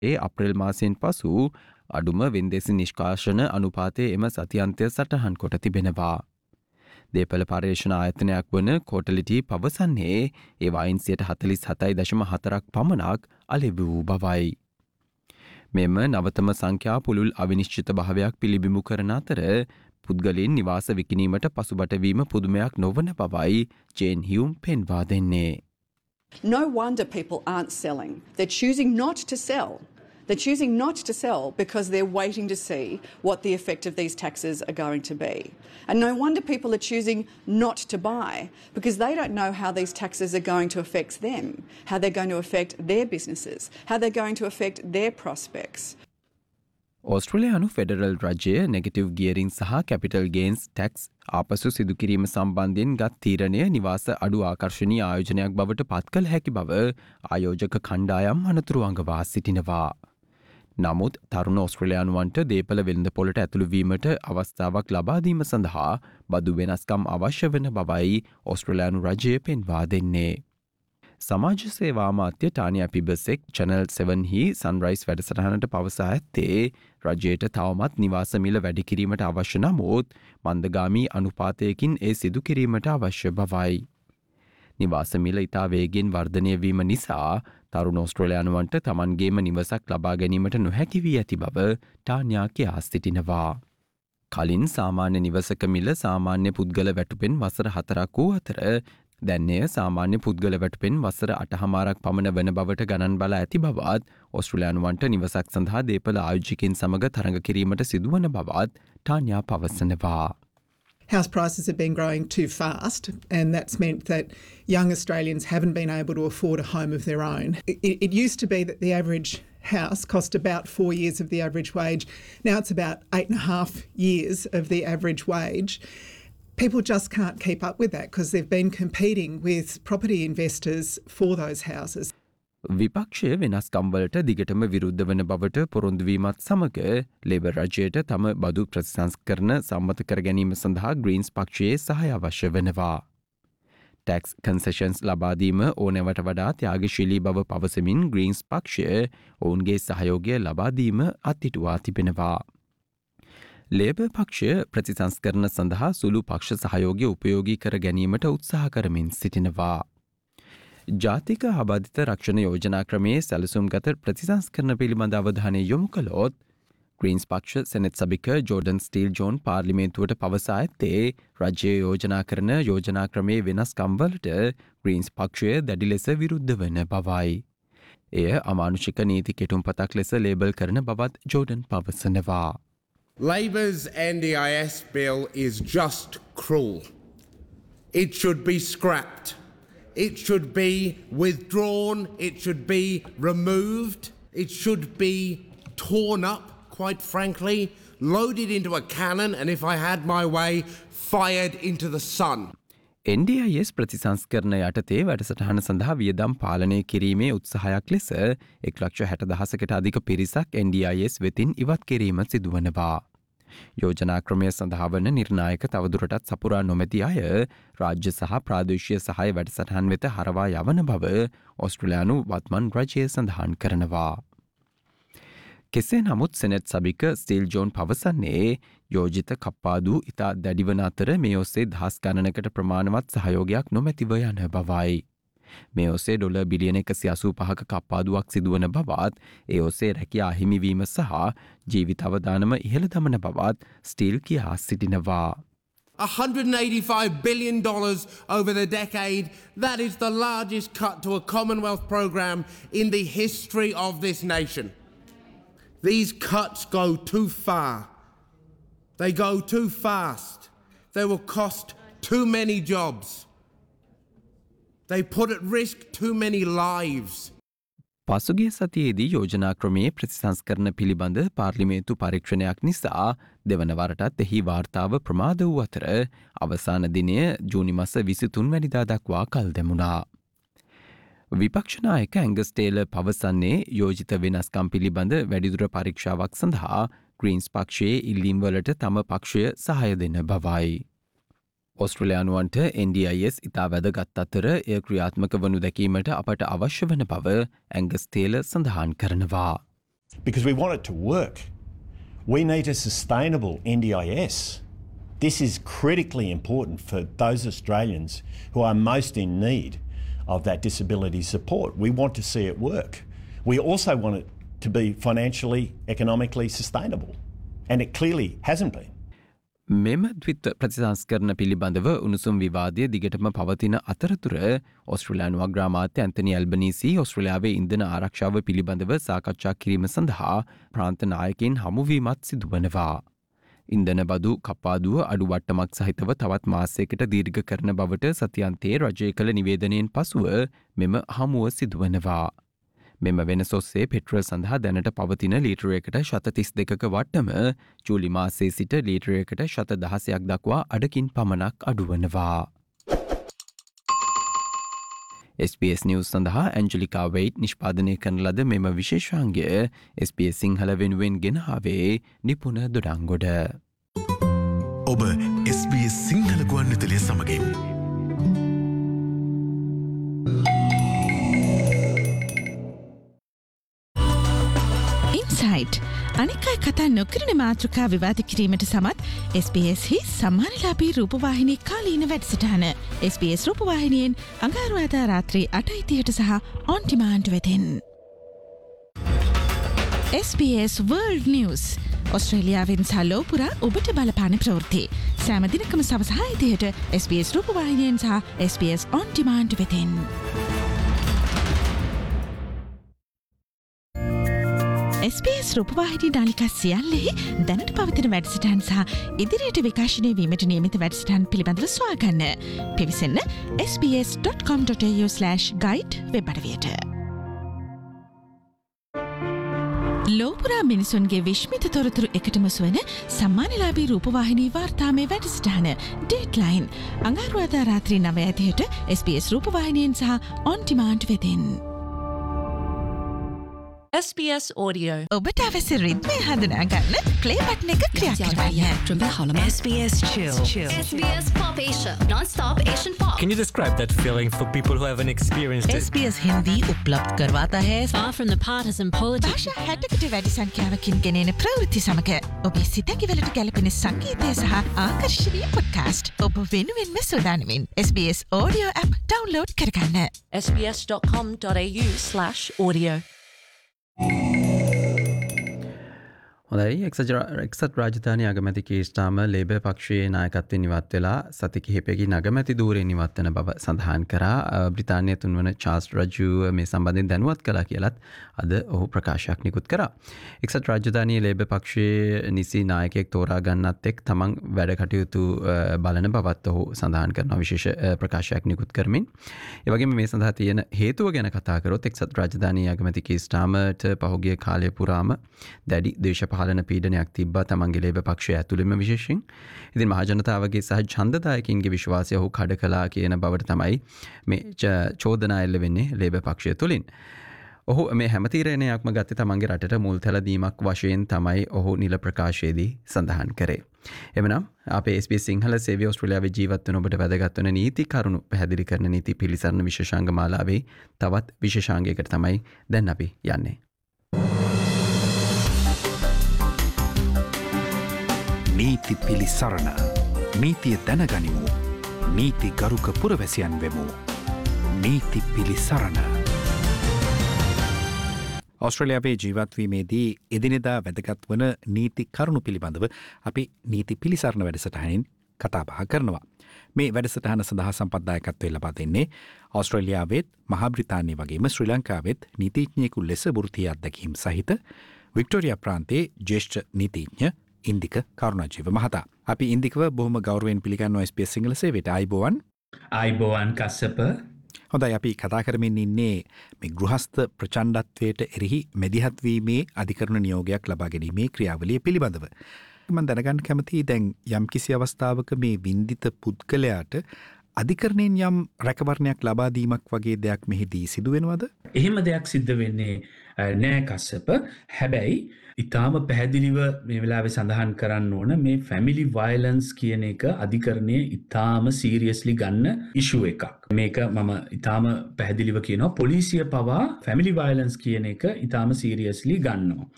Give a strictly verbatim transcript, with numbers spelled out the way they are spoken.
ඒ අප්‍රේල් මාසයෙන් පසු අඩුම වෙන්දෙසි නිෂ්කාශන අනුපාතය එම සතියන්තය සටහන් කොට තිබෙනවා. දේපල පර්යේෂණ ආයතනයක් වන කෝටලිටි පවසන්නේ ඒ වයින් සියයට හතළිස් හතයි දශම හතරක් පමණක් අලෙවි වූ බවයි. මෙම නවතම සංඛ්‍යා පුළුල් අවිනිශ්චිත භාවයක් පිළිබිඹු කරන අතර පුද්ගලයන් නිවාස විකිණීමට පසුබට වීම පුදුමයක් නොවන බවයි ජේන් හියුම් පෙන්වා දෙන්නේ. No wonder people aren't selling. They're choosing not to sell. They're choosing not to sell because they're waiting to see what the effect of these taxes are going to be. And no wonder people are choosing not to buy because they don't know how these taxes are going to affect them, how they're going to affect their businesses, how they're going to affect their prospects. ඕස්ට්‍රේලියානු federal රජය negative ගියරින් සහ capital gains tax ආපසු සිදුකිරීම සම්බන්ධයෙන් ගත් තීරණය නිවාස අඩු ආකර්ශණීය ආයෝජනයක් බවට පත් කළ හැකි බව ආයෝජක කණ්ඩායම් අනතුරු අඟවා සිටිනවා. නමුත් තරුණ ඕස්ට්‍රේලියානුවන්ට දේපල වෙළඳපොළට ඇතුළුවීමට අවස්ථාවක් ලබාදීම සඳහා බදු වෙනස්කම් අවශ්‍ය වන බවයි ඕස්ට්‍රේලියානු රජය පෙන්වා දෙන්නේ. සමාජ සේවා අමාත්‍ය ටානියා පිබසෙක් චැනල් සෙවන් හි සන්රයිස් වැඩසටහනට පවසා ඇත්තේ රජයට තවමත් නිවාස මිල වැඩි කිරීමට අවශ්‍ය නමුත් මන්දගාමී අනුපාතයකින් ඒ සිදු කිරීමට අවශ්‍ය බවයි. නිවාස මිල ඉතා වේගෙන් වර්ධනය වීම නිසා තරුණ ඕස්ට්‍රේලියානුවන්ට තමන්ගේම නිවසක් ලබා ගැනීමට නොහැකි වී ඇති බව ටානියා කියා සිටිනවා. කලින් සාමාන්‍ය නිවසක මිල සාමාන්‍ය පුද්ගල වැටුපෙන් වසර හතරක් වූ අතර දැන්නේ සාමාන්‍ය පුද්ගල වැටුපෙන් වසර අටහමාරක් පමණ වන බවට ගණන් බලා ඇති බවත් ඕස්ට්‍රේලියානුවන්ට නිවසක් සඳහා දේපල ආයෝජකයින් සමග තරඟ කිරීමට සිදුවන බවත් ටානියා පවසනවා. House prices have been growing too fast, and that's meant that young Australians haven't been able to afford a home of their own. It, it used to be that the average house cost about four years of the average wage. Now it's about eight and a half years of the average wage. People just can't keep up with that because they've been competing with property investors for those houses. විපක්ෂය වෙනස්කම්වලට දිගටම විරුද්ධ වන බවට පොරොන්දුවීමත් සමග labour රජයට තම බදු ප්‍රතිසංස්කරණ සම්මත කර ගැනීම සඳහා ග්‍රීන්ස් පක්ෂයේ සහාය අවශ්‍ය වෙනවා. ටැක්ස් කන්සෙෂන්ස් ලබාදීම ඕනෑවට වඩා ත්‍යාගශීලී බව පවසමින් ග්‍රීන්ස් පක්ෂය ඔවුන්ගේ සහයෝගය ලබාදීම අත්හිටුවා තිබෙනවා. ලේබර් පක්ෂය ප්‍රතිසංස්කරණ සඳහා සුළු පක්ෂ සහයෝගය උපයෝගී කර ගැනීමට උත්සාහ කරමින් සිටිනවා. ජාතික ආබාධිත රක්ෂණ යෝජනා ක්‍රමයේ සැලසුම්ගත ප්‍රතිසංස්කරණ පිළිබඳ අවධානය යොමු කළොත් ග්‍රීන්ස් පක්ෂ සෙනෙට් සභික ජෝර්ඩන් ස්ටීල් ජෝන් පාර්ලිමේන්තුවට පවසා ඇත්තේ රජය යෝජනා කරන යෝජනා ක්‍රමයේ වෙනස්කම්වලට ග්‍රීන්ස් පක්ෂය දැඩි ලෙස විරුද්ධ වන බවයි. එය අමානුෂික නීති කෙටුම්පතක් ලෙස ලේබල් කරන බවත් ජෝර්ඩන් පවසනවා. Labor's N D I S bill is just cruel. It should be scrapped. It should be withdrawn. It should be removed. It should be torn up, quite frankly, loaded into a cannon, and if I had my way, fired into the sun. N D I S ප්‍රතිසංස්කරණ යටතේ වැඩසටහන සඳහා වියදම් පාලනය කිරීමේ උත්සාහයක් ලෙස එක් ලක්ෂ හැට දහසකට අධික පිරිසක් N D I S වෙතින් ඉවත් කිරීම සිදුවනවා. යෝජනා ක්‍රමය සඳහා වන නිර්ණායක තවදුරටත් සපුරා නොමැති අය රාජ්‍ය සහ ප්‍රාදේශීය සහාය වැඩසටහන් වෙත හරවා යවන බව ඕස්ට්‍රේලියානු වත්මන් රජය සඳහන් කරනවා. කෙසේ නමුත් සෙනෙට් සභික ස්ටීල් ජෝන් පවසන්නේ යෝජිත කප්පාදු ඉතා දැඩිවන අතර මේ ඔස්සේ දහස් ගණනකට ප්‍රමාණවත් සහයෝගයක් නොමැතිව යන බවයි. මේ ඔස්සේ ඩොලර් බිලියන එකසිය අසූ පහක කප්පාදුවක් සිදුවන බවත් ඒ ඔස්සේ රැකියා අහිමිවීම සහ ජීවිත අවදානම ඉහළ දමන බවත් ස්ටීල් කියා සිටිනවා. one hundred eighty-five billion dollars over the decade. That is the largest cut to a Commonwealth program in the history of this nation. These cuts go too far. They go too fast. They will cost too many jobs. They put at risk too many lives. පසුගිය සතියේදී යෝජනා ක්‍රමයේ ප්‍රතිසංස්කරණ පිළිබඳ පාර්ලිමේන්තු පරීක්ෂණයක් නිසා දෙවන වරටත් එහි වාර්තාව ප්‍රමාද වූ අතර අවසාන දිනය ජූනි මාස විසිතුන් වැනිදා දක්වා කල් දැමුණා. විපක්ෂ නායක ඇංගස් ටේලර් පවසන්නේ යෝජිත වෙනස්කම් පිළිබඳ වැඩිදුර පරීක්ෂාවක් සඳහා ග්‍රීන්ස් පක්ෂයේ ඉල්ලීම් වලට තම පක්ෂය සහාය දෙන බවයි. ඕස්ට්‍රේලියානුවන්ට N D I S ඉතා වැදගත් අතර එය ක්‍රියාත්මක වනු දැකීමට අපට අවශ්‍ය වන බව ඇංගස් ටේලර් සඳහන් කරනවා. because we want it to work. We need a sustainable N D I S. This is critically important for those Australians who are most in need of that disability support. We want to see it work. We also want it to be financially, economically sustainable. And it clearly hasn't been. මෙම ද්විත්ව ප්‍රතිසංස්කරණ පිළිබඳව උණුසුම් විවාදය දිගටම පවතින අතරතුර ඔස්ට්‍රේලියානු අග්‍රාමාත්‍ය Anthony Albanese ඔස්ට්‍රේලියාවේ ඉන්ධන ආරක්ෂාව පිළිබඳව සාකච්ඡා කිරීම සඳහා ප්‍රාන්ත නායකයින් හමුවීමත් සිදුවනවා. ඉන්ධන බදු කපාදුව අඩු වට්ටමක් සහිතව තවත් මාසයකට දීර්ඝ කරන බවට සතියන්තයේ රජය කළ නිවේදනයෙන් පසුව මෙම හමුව සිදුවනවා. මෙම වෙනස ඔස්සේ පෙට්‍රල් සඳහා දැනට පවතින ලීටරයකට ශත තිස් දෙකක වට්ටම ජූලි මාසයේ සිට ලීටරයකට ශත දහසයක් දක්වා අඩකින් පමණක් අඩුවනවා. S B S නිවුස් සඳහා ඇන්ජලිකා වෙයිට් නිෂ්පාදනය කරන ලද මෙම විශේෂාංගය S B S සිංහල වෙනුවෙන් ගෙනාවේ නිපුණ දොඩංගොඩ. ඔබ S B S සිංහල ගුවන්විදුලිය සමගින් අනිකයි කතා නොකරන මාතෘකා විවාද කිරීමට සමත් S B S හි සම්මානලාභී රූපවාහිනී කාලීන වැඩසටහන S B S රූපවාහිනියෙන් අඟහරුවාදා රාත්‍රී අටයි තිහට සහ on demand වෙතින්. S B S World News ඔස්ට්‍රේලියාවෙන් සහ ලෝපුරා ඔබට බලපාන ප්‍රවෘත්ති සෑම දිනකම සවස හය තිහට S B S රූපවාහිනියෙන් සහ S B S on demand වෙතින්. S B S රූපවාහිනී නාලිකා සියල්ලෙහි දැනට පවතින වැඩසටහන් සහ ඉදිරියට විකාශනය වීමට නියමිත වැඩසටහන් පිළිබඳව සොයා ගන්න. පිවිසන්න S B S dot com dot A U slash guide web අඩවියට. ලෝපුරා මිනිසුන්ගේ විශ්මිත තොරතුරු එකටම සුවන සම්මානලාභී රූපවාහිනී වාර්තාමය වැඩසටහන ඩේට්ලයින් අඟහරුවාදා රාත්‍රී නවය තිහට S B S රූපවාහිනියෙන් සහ on demand වෙතින්. S B S Audio. ඔබට අවශ්‍ය රිද්මය හඳුනා ගන්න ප්ලේ බටන් එක ක්‍රියා කරන්න. S B S Chill. S B S Pop Asia. Non-stop Asian pop. Can you describe that feeling for people who haven't experienced it? S B S Hindi उपलब्ध करवाता है. Far from the partisan politics. භාෂා හැටකට වැඩි සංඛ්‍යාවකින් ගෙනෙන ප්‍රවෘත්ති සමග ඔබේ සිතැඟිවලට ගැලපෙන සංගීතය සහ ආකර්ශනීය පොඩ්කාස්ට් ඔබ වෙනුවෙන්ම සූදානමින් S B S Audio app download කරගන්න. S B S dot com dot A U slash audio. හොඳයි එක්සත් රාජධානය අගමැති කීස්ටාම ලේබර් පක්ෂයේ නායකත්වයෙන් ඉවත් වෙලා සති කිහිපයකින් අගමැති ධූරයෙන් ඉවත් වෙන බව සඳහන් කරා. බ්‍රිතාන්‍ය තුන්වන චාල්ස් රජු මේ සම්බන්ධයෙන් දැනුවත් කළා කියලත් අද ඔහු ප්‍රකාශයක් නිකුත් කරා. එක්සත් රාජධානයේ ලේබර් පක්ෂයේ නිසි නායකයෙක් තෝරා ගන්නත් එක් තමන් වැඩ කටයුතු බලන බවත් ඔහු සඳහන් කරනවා විශේෂ ප්‍රකාශයක් නිකුත් කරමින්. ඒ වගේම මේ සඳහා තියෙන හේතුව ගැන කතා කරොත් එක්සත් රාජධානයේ අගමැති කීස්ටාමට පහුගිය කාලය පුරාම දැඩි දේශපාලන පාලන පීඩනයක් තිබ්බා තමන්ගේ ලේබර් පක්ෂය ඇතුළෙම විශේෂයෙන්. ඉතින් මහජනතාවගේ සහ ඡන්දදායකින්ගේ විශ්වාසය ඔහු කඩ කළා කියන බවට තමයි මේ චෝදනා එල්ල වෙන්නේ ලේබර් පක්ෂය තුලින්. ඔහු මේ හැම තීරණයක්ම ගත්තේ තමන්ගේ රටට මුල් තැලදීමක් වශයෙන් තමයි ඔහු නිල ප්‍රකාශයේදී සඳහන් කරේ. එමනම් අපේ S B S සිංහල සේවය ඔස්ට්‍රේලියාවේ ජීවත් වන ඔබට වැදගත් වන නීති කරුණු පැහැදිලි කරන නීති පිළිසරණ විශේෂාංග මාලාවේ තවත් විශේෂාංගයකට තමයි දැන් අපි යන්නේ. නීති පිළිසරණ නීතිය දැනගනිමු නීති ගරුක පුරවැසියන් වෙමු නීති පිළිසරණ ඔස්ට්‍රේලියාවේ ජීවත්වීමේදී එදිනෙදා වැදගත් වන නීති කරුණු පිළිබඳව අපි නීති පිළිසරණ වැඩසටහනින් කතා බහ කරනවා. මේ වැඩසටහන සඳහා සම්පත්දායකත්වය ලබා දෙන්නේ ඔස්ට්‍රේලියාවෙත් මහා බ්‍රිතාන්‍ය වගේම ශ්‍රී ලංකාවෙත් නීතිඥයෙකු ලෙස වෘත්තීය අත්දැකීම් සහිත වික්ටෝරියා ප්‍රාන්තයේ ජ්‍යෙෂ්ඨ නීතිඥ ඉන්දික කරුණාජීව මහතා. අපි ඉන්දිකව බොහොම ගෞරවයෙන් පිළිගන්නවා S B S සිංහල සේවයට. ආයිබෝවන්. ආයිබෝවන් කස්සප. හොඳයි අපි කතා කරමින් ඉන්නේ මේ ගෘහස්ත ප්‍රචණ්ඩත්වයට එරෙහි මැදිහත් වීමේ අධිකරණ නියෝගයක් ලබා ගැනීමේ ක්‍රියාවලිය පිළිබඳව. මම දැනගන්න කැමතියි දැන් යම්කිසි අවස්ථාවක මේ වින්දිත පුද්ගලයාට අධිකරණයෙන් යම් රැකවරණයක් ලබා දීමක් වගේ දෙයක් මෙහිදී සිදු වෙනවද? එහෙම දෙයක් සිද්ධ වෙන්නේ නෑ කස්සප. හැබැයි ඉතාම පැහැදිලිව මේ වෙලාවේ සඳහන් කරන්න ඕන මේ ෆැමිලි වයලන්ස් කියන එක අධිකරණයේ ඉතාම සීරියස්ලි ගන්න ඉෂුව එකක්. මේක මම ඉතාම පැහැදිලිව කියනවා පොලිසිය පවා ෆැමිලි වයලන්ස් කියන එක ඉතාම සීරියස්ලි ගන්නවා.